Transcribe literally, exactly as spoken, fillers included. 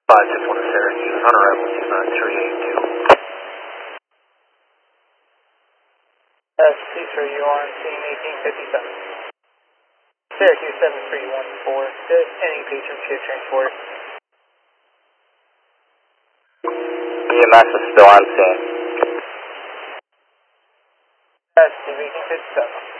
five six one Syracuse, on arrival two nine three eight two. S C three, you are on team eighteen fifty-seven. Syracuse seven three one four, any patron ship transport. E M S is still on scene. S C eighteen fifty-seven.